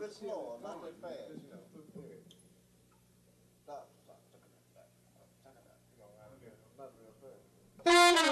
bit slower, not that fast, Just you know. yeah. Stop, stop, check it out. Check it out. Not real fast.